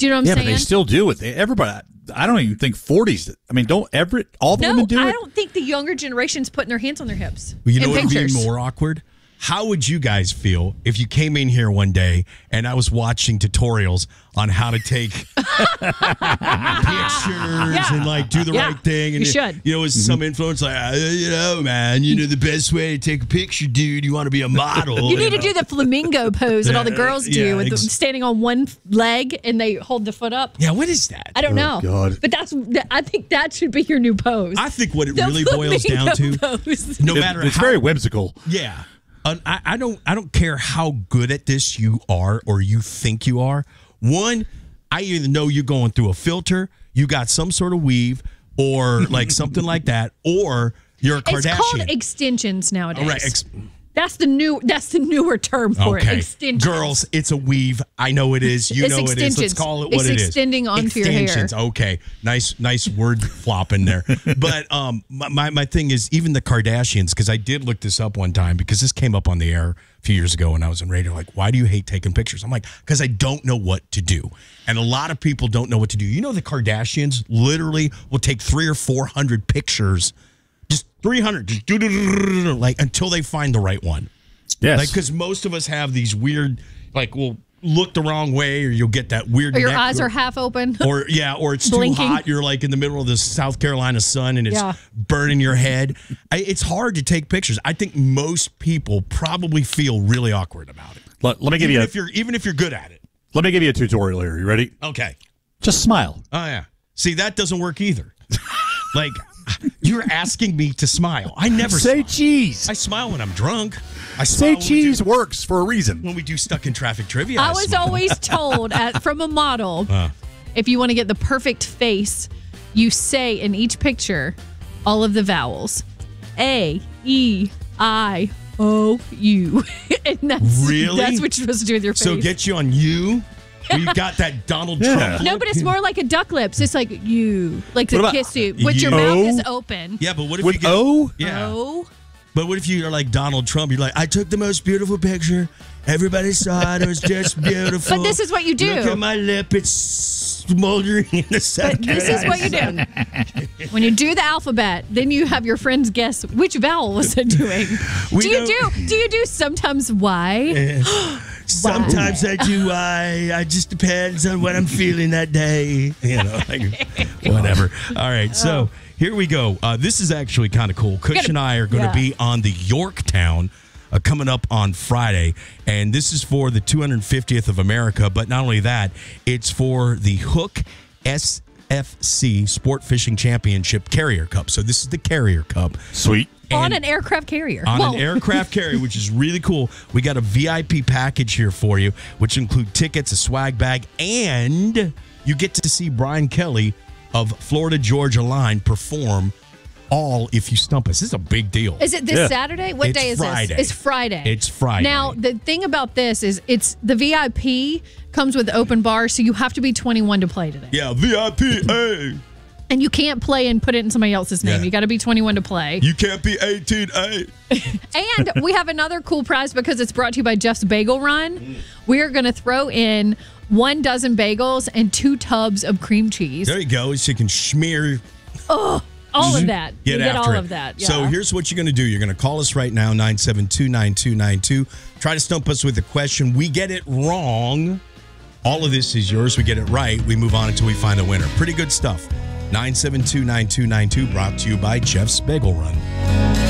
Do you know what I'm saying? Yeah, but they still do it. Everybody, I don't even think 40s. I mean, don't all the women do it? I don't think the younger generation's putting their hands on their hips. Well, you know in what would be pictures. more awkward? How would you guys feel if you came in here one day and I was watching tutorials on how to take pictures and like do the right thing? And you should. You know, as some influencer like, man, the best way to take a picture, dude, you want to be a model. You need to do the flamingo pose that all the girls do with standing on one leg and they hold the foot up. Yeah, what is that? I don't know. God. But I think that should be your new pose. I think what it really boils down to, pose. no matter it's how very whimsical. Yeah. I don't care how good at this you are or you think you are. One, I either know you're going through a filter, you got some sort of weave, or like something like that, or you're a Kardashian. It's called extensions nowadays. All right. That's the newer term for it. Extensions. Girls, it's a weave. I know it is. You It's know it is. Let's call it what it is. It's extending onto your hair. Extensions. Okay. Nice word flop in there. But my thing is, even the Kardashians, because I did look this up one time because this came up on the air a few years ago when I was in radio. Like, why do you hate taking pictures? I'm like, because I don't know what to do. And a lot of people don't know what to do. You know, the Kardashians literally will take 300 or 400 pictures. Just 300, just like until they find the right one. Yes. Like, because most of us have these weird, like, we'll look the wrong way, or you'll get that weird. Or your eyes are half open. Or it's Blinking. too hot. You're like in the middle of the South Carolina sun, and it's burning your head. It's hard to take pictures. I think most people probably feel really awkward about it. Let me give even you if you're good at it. Let me give you a tutorial here. You ready? Okay. Just smile. Oh yeah. See, that doesn't work either. Like. You're asking me to smile. I never say smile. cheese. I smile when I'm drunk. I say cheese works for a reason. When we do Stuck in Traffic trivia, I was always told from a model, if you want to get the perfect face, you say in each picture all of the vowels. A, E, I, O, U. And that's what you're supposed to do with your face. So get you on you. We got that Donald Trump. No, but it's more like a duck lips. It's like you, like the kiss you, but your mouth is open. Yeah, but what if with you get O? Yeah. O? But what if you're like Donald Trump? You're like, I took the most beautiful picture. Everybody saw it. It was just beautiful. But this is what you do. Look at my lip. It's smoldering in the sun. But this is what you do. When you do the alphabet, then you have your friends guess which vowel was it doing. Do you do sometimes Y? Sometimes I do Y. It just depends on what I'm feeling that day. Whatever. All right, so here we go. This is actually kind of cool. Kush and I are going to be on the Yorktown coming up on Friday, and this is for the 250th of America. But not only that, it's for the Hook SFC Sport Fishing Championship Carrier Cup. So this is the Carrier Cup. Sweet. On an aircraft carrier. On an aircraft carrier, which is really cool. We got a VIP package here for you, which include tickets, a swag bag, and you get to see Brian Kelly of Florida Georgia Line perform all If You Stump Us. This is a big deal. Is it this Saturday? What day is Friday. this? It's Friday. It's Friday. Now, the thing about this is it's the VIP comes with open bar, so you have to be 21 to play today. Yeah, VIP, hey. And you can't play and put it in somebody else's name. Yeah. You got to be 21 to play. You can't be 18A. And we have another cool prize because it's brought to you by Jeff's Bagel Run. We are going to throw in 1 dozen bagels and 2 tubs of cream cheese. There you go. So you can smear. Oh, all of that. Get you get after all it. of that. Yeah. So here's what you're going to do. You're going to call us right now, 972-9292. Try to stump us with a question. We get it wrong. All of this is yours. We get it right. We move on until we find a winner. Pretty good stuff. 972-9292 brought to you by Jeff's Bagel Run.